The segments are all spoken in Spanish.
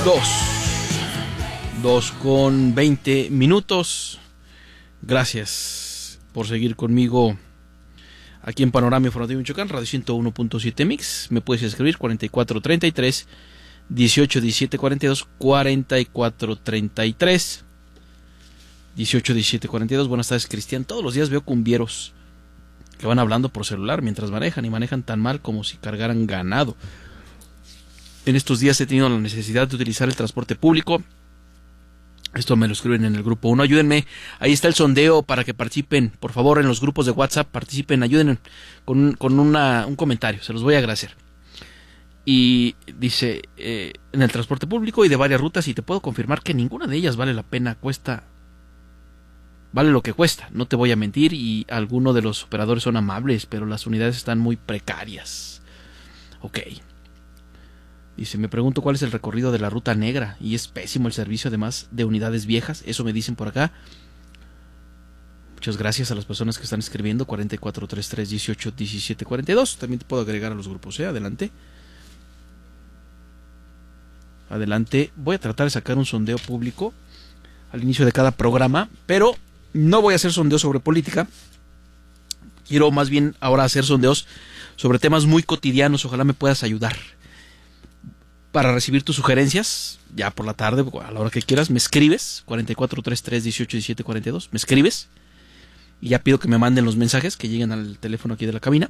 2:20. Gracias por seguir conmigo aquí en Panorama Informativo Michoacán, Radio 101.7 Mix. Me puedes escribir 4433 1817 42 4433 1817 42. Buenas tardes, Cristian. Todos los días veo cumbieros que van hablando por celular mientras manejan, y manejan tan mal como si cargaran ganado. En estos días he tenido la necesidad de utilizar el transporte público. Esto me lo escriben en el grupo 1. Ayúdenme, ahí está el sondeo para que participen. Por favor, en los grupos de WhatsApp participen, ayuden con un comentario, se los voy a agradecer. Y dice, en el transporte público y de varias rutas, y te puedo confirmar que ninguna de ellas vale la pena, vale lo que cuesta, no te voy a mentir, y algunos de los operadores son amables, pero las unidades están muy precarias. Ok. Dice, me pregunto cuál es el recorrido de la ruta negra, y es pésimo el servicio, además de unidades viejas, eso me dicen por acá. Muchas gracias a las personas que están escribiendo, 4433 1817 42. También te puedo agregar a los grupos, adelante. Adelante, voy a tratar de sacar un sondeo público al inicio de cada programa, pero no voy a hacer sondeos sobre política. Quiero más bien ahora hacer sondeos sobre temas muy cotidianos. Ojalá me puedas ayudar. Para recibir tus sugerencias, ya por la tarde, a la hora que quieras, me escribes, 4433 1817 42, me escribes, y ya pido que me manden los mensajes que lleguen al teléfono aquí de la cabina.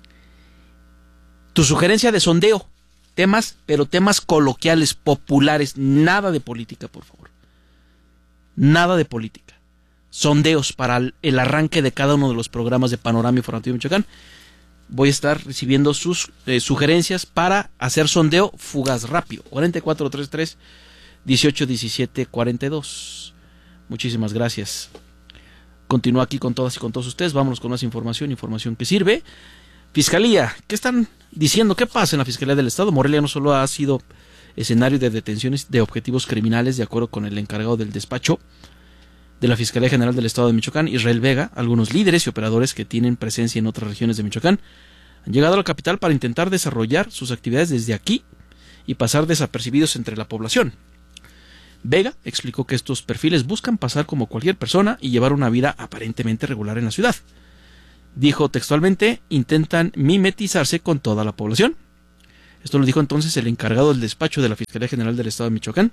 Tu sugerencia de sondeo, temas, pero temas coloquiales, populares, nada de política, por favor. Nada de política. Sondeos para el arranque de cada uno de los programas de Panorama Informativo Michoacán. Voy a estar recibiendo sus sugerencias para hacer sondeo fugaz rápido. 4433 1817 42. Muchísimas gracias. Continúo aquí con todas y con todos ustedes. Vámonos con más información que sirve. Fiscalía, ¿qué están diciendo? ¿Qué pasa en la Fiscalía del Estado? Morelia no solo ha sido escenario de detenciones de objetivos criminales, de acuerdo con el encargado del despacho de la Fiscalía General del Estado de Michoacán, Israel Vega. Algunos líderes y operadores que tienen presencia en otras regiones de Michoacán han llegado a la capital para intentar desarrollar sus actividades desde aquí y pasar desapercibidos entre la población. Vega explicó que estos perfiles buscan pasar como cualquier persona y llevar una vida aparentemente regular en la ciudad. Dijo textualmente, intentan mimetizarse con toda la población. Esto lo dijo entonces el encargado del despacho de la Fiscalía General del Estado de Michoacán,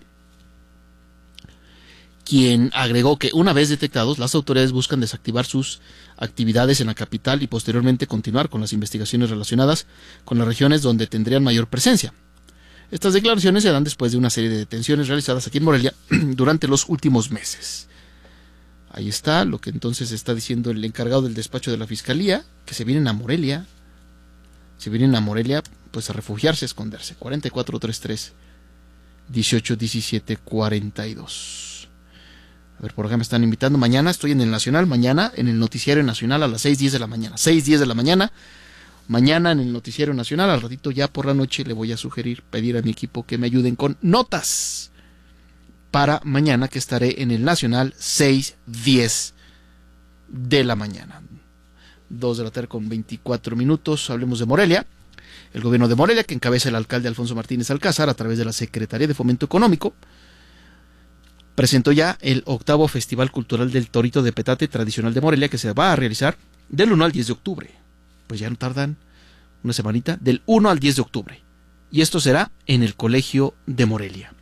quien agregó que una vez detectados, las autoridades buscan desactivar sus actividades en la capital y posteriormente continuar con las investigaciones relacionadas con las regiones donde tendrían mayor presencia. Estas declaraciones se dan después de una serie de detenciones realizadas aquí en Morelia durante los últimos meses. Ahí está lo que entonces está diciendo el encargado del despacho de la Fiscalía, que se vienen a Morelia. Se vienen a Morelia pues a refugiarse, a esconderse. 4433 1817 42. A ver, por acá me están invitando. Mañana estoy en el Nacional, mañana en el Noticiario Nacional a las 6:10 de la mañana. 6:10 de la mañana, mañana en el Noticiario Nacional. Al ratito ya por la noche le voy a pedir a mi equipo que me ayuden con notas para mañana, que estaré en el Nacional 6:10 de la mañana. 2 de la tarde con 24 minutos. Hablemos de Morelia. El gobierno de Morelia, que encabeza el alcalde Alfonso Martínez Alcázar a través de la Secretaría de Fomento Económico, presentó ya el 8º Festival Cultural del Torito de Petate tradicional de Morelia, que se va a realizar del 1 al 10 de octubre. Pues ya no tardan una semanita, del 1 al 10 de octubre. Y esto será en el Colegio de Morelia.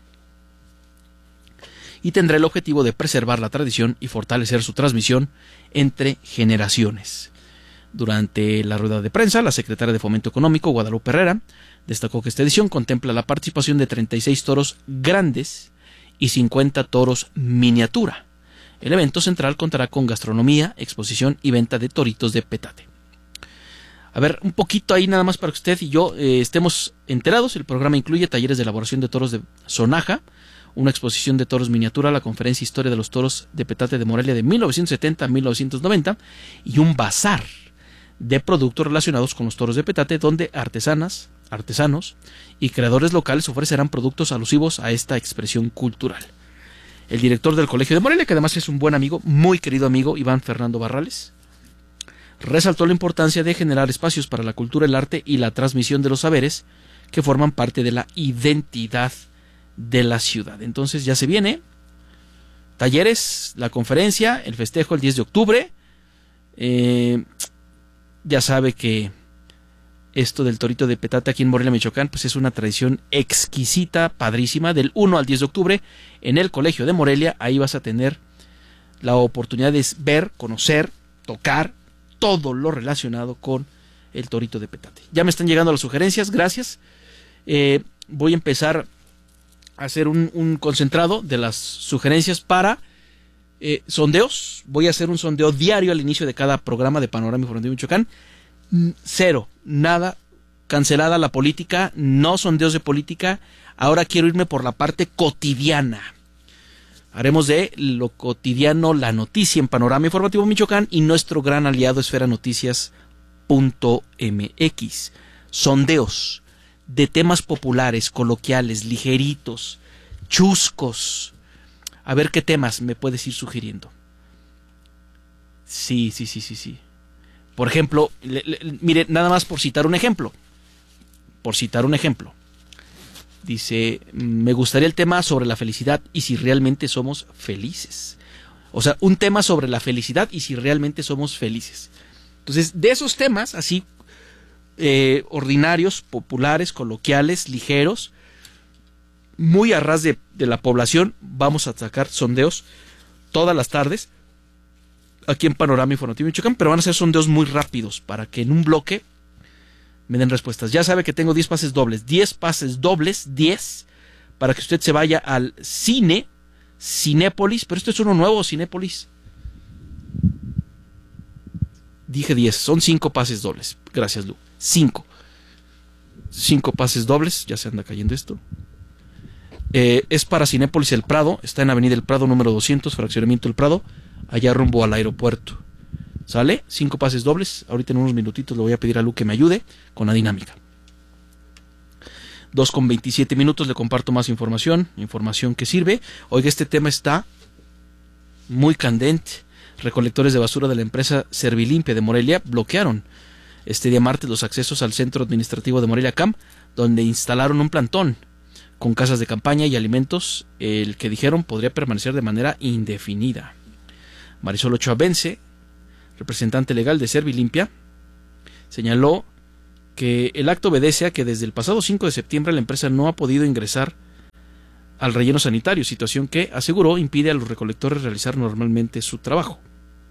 Y tendrá el objetivo de preservar la tradición y fortalecer su transmisión entre generaciones. Durante la rueda de prensa, la secretaria de Fomento Económico, Guadalupe Herrera, destacó que esta edición contempla la participación de 36 toros grandes y 50 toros miniatura. El evento central contará con gastronomía, exposición y venta de toritos de petate. A ver, un poquito ahí nada más para que usted y yo estemos enterados. El programa incluye talleres de elaboración de toros de sonaja, una exposición de toros miniatura, la conferencia Historia de los Toros de Petate de Morelia de 1970 a 1990 y un bazar de productos relacionados con los toros de petate, donde artesanos y creadores locales ofrecerán productos alusivos a esta expresión cultural. El director del Colegio de Morelia, que además es un buen amigo, muy querido amigo, Iván Fernando Barrales, resaltó la importancia de generar espacios para la cultura, el arte y la transmisión de los saberes que forman parte de la identidad de la ciudad. Entonces ya se viene. Talleres, la conferencia, el festejo el 10 de octubre. Ya sabe que esto del torito de petate aquí en Morelia, Michoacán, pues es una tradición exquisita, padrísima, del 1 al 10 de octubre en el Colegio de Morelia. Ahí vas a tener la oportunidad de ver, conocer, tocar todo lo relacionado con el torito de petate. Ya me están llegando las sugerencias, gracias. Voy a empezar a hacer un concentrado de las sugerencias para sondeos. Voy a hacer un sondeo diario al inicio de cada programa de Panorama Informativo Michoacán. Cero, nada, cancelada la política, no sondeos de política. Ahora quiero irme por la parte cotidiana. Haremos de lo cotidiano la noticia en Panorama Informativo Michoacán y nuestro gran aliado esferanoticias.mx. Sondeos de temas populares, coloquiales, ligeritos, chuscos. A ver qué temas me puedes ir sugiriendo. Sí. Por ejemplo, mire, nada más por citar un ejemplo. Dice, me gustaría el tema sobre la felicidad y si realmente somos felices. O sea, un tema sobre la felicidad y si realmente somos felices. Entonces, de esos temas, así, ordinarios, populares, coloquiales, ligeros, muy a ras de la población, vamos a sacar sondeos todas las tardes aquí en Panorama Informativo Michoacán, pero van a ser sondeos muy rápidos para que en un bloque me den respuestas. Ya sabe que tengo 10 pases dobles, 10 para que usted se vaya al cine, Cinépolis, pero esto es uno nuevo, Cinépolis. Dije 10, son 5 pases dobles. Gracias, Lu. 5 pases dobles, ya se anda cayendo esto. Es para Cinépolis El Prado, está en Avenida El Prado número 200, fraccionamiento El Prado, allá rumbo al aeropuerto. ¿Sale? 5 pases dobles. Ahorita en unos minutitos le voy a pedir a Lu que me ayude con la dinámica. 2:27 le comparto más información que sirve. Oiga, este tema está muy candente. Recolectores de basura de la empresa Servilimpia de Morelia bloquearon este día martes los accesos al centro administrativo de Morelia Camp, donde instalaron un plantón con casas de campaña y alimentos, el que dijeron podría permanecer de manera indefinida. Marisol Ochoa Vence, representante legal de Servilimpia, señaló que el acto obedece a que desde el pasado 5 de septiembre la empresa no ha podido ingresar al relleno sanitario, situación que, aseguró, impide a los recolectores realizar normalmente su trabajo.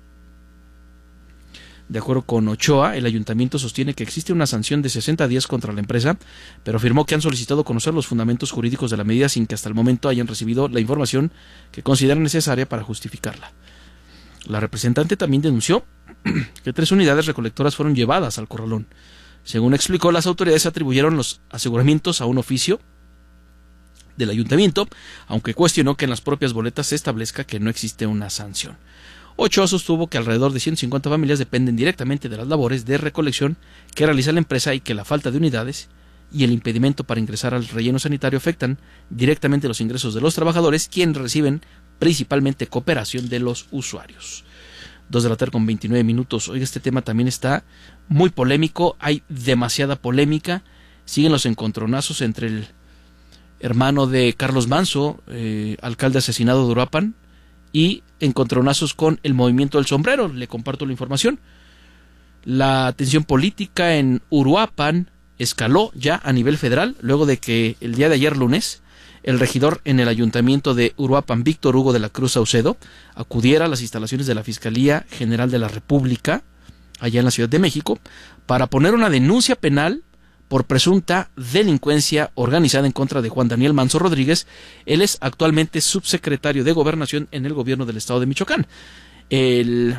De acuerdo con Ochoa, el ayuntamiento sostiene que existe una sanción de 60 días contra la empresa, pero afirmó que han solicitado conocer los fundamentos jurídicos de la medida sin que hasta el momento hayan recibido la información que consideran necesaria para justificarla. La representante también denunció que 3 unidades recolectoras fueron llevadas al corralón. Según explicó, las autoridades atribuyeron los aseguramientos a un oficio del ayuntamiento, aunque cuestionó que en las propias boletas se establezca que no existe una sanción. Ochoa sostuvo que alrededor de 150 familias dependen directamente de las labores de recolección que realiza la empresa y que la falta de unidades y el impedimento para ingresar al relleno sanitario afectan directamente los ingresos de los trabajadores, quienes reciben principalmente cooperación de los usuarios. 2:29 Oiga, este tema también está muy polémico, hay demasiada polémica, siguen los encontronazos entre el hermano de Carlos Manso, alcalde asesinado de Uruapan, y encontronazos con el movimiento del sombrero. Le comparto la información. La tensión política en Uruapan escaló ya a nivel federal, luego de que el día de ayer lunes el regidor en el ayuntamiento de Uruapan, Víctor Hugo de la Cruz Saucedo, acudiera a las instalaciones de la Fiscalía General de la República, allá en la Ciudad de México, para poner una denuncia penal por presunta delincuencia organizada en contra de Juan Daniel Manso Rodríguez. Él es actualmente subsecretario de Gobernación en el gobierno del estado de Michoacán. El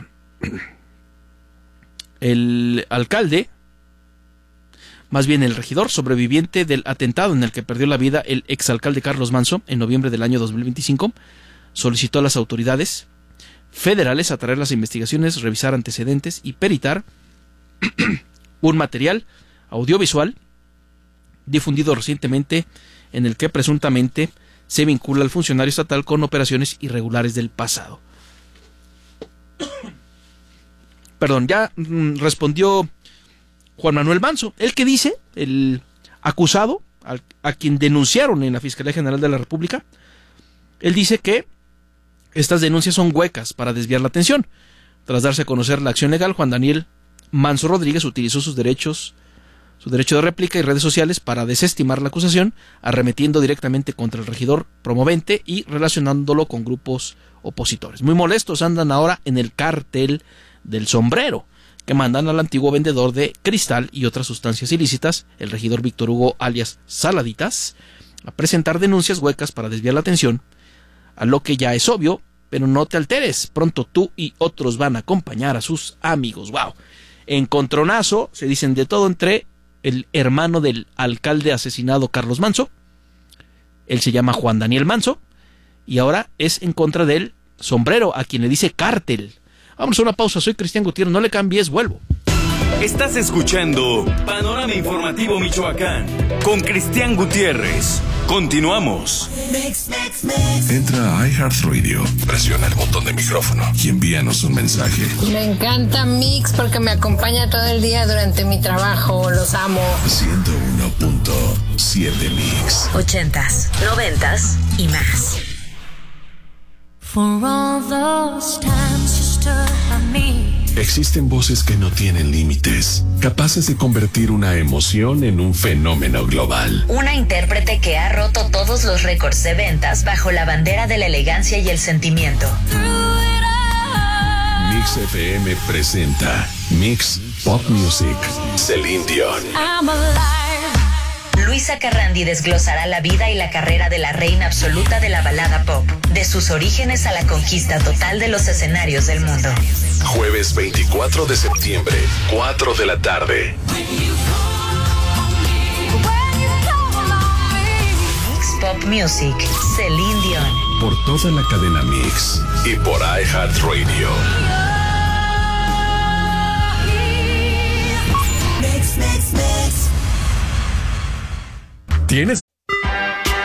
alcalde, más bien el regidor sobreviviente del atentado en el que perdió la vida el exalcalde Carlos Manso en noviembre del año 2025, solicitó a las autoridades federales atraer las investigaciones, revisar antecedentes y peritar un material audiovisual difundido recientemente en el que presuntamente se vincula al funcionario estatal con operaciones irregulares del pasado. Perdón, ya respondió Juan Manuel Manso, el que dice, el acusado, a quien denunciaron en la Fiscalía General de la República. Él dice que estas denuncias son huecas para desviar la atención. Tras darse a conocer la acción legal, Juan Daniel Manso Rodríguez utilizó su derecho de réplica y redes sociales para desestimar la acusación, arremetiendo directamente contra el regidor promovente y relacionándolo con grupos opositores. Muy molestos andan ahora en el cártel del sombrero, que mandan al antiguo vendedor de cristal y otras sustancias ilícitas, el regidor Víctor Hugo alias Saladitas, a presentar denuncias huecas para desviar la atención, a lo que ya es obvio, pero no te alteres, pronto tú y otros van a acompañar a sus amigos. ¡Wow! Encontronazo, se dicen de todo entre el hermano del alcalde asesinado Carlos Manso, él se llama Juan Daniel Manso, y ahora es en contra del sombrero, a quien le dice cártel. Vamos a una pausa, soy Cristian Gutiérrez, no le cambies, vuelvo. Estás escuchando Panorama Informativo Michoacán con Cristian Gutiérrez. Continuamos. Entra a iHeartRadio, presiona el botón de micrófono y envíanos un mensaje. Me encanta Mix porque me acompaña todo el día durante mi trabajo. Los amo. 101.7 Mix. 80s, 90s y más. For all those times you stood by me. Existen voces que no tienen límites, capaces de convertir una emoción en un fenómeno global. Una intérprete que ha roto todos los récords de ventas bajo la bandera de la elegancia y el sentimiento. Mix FM presenta Mix Pop Music, Celine Dion. I'm alive. Luisa Carrandi desglosará la vida y la carrera de la reina absoluta de la balada pop, de sus orígenes a la conquista total de los escenarios del mundo. Jueves 24 de septiembre, 4 de la tarde. Mix Pop Music, Celine Dion. Por toda la cadena Mix y por iHeartRadio. Mix, mix, mix. ¿Tienes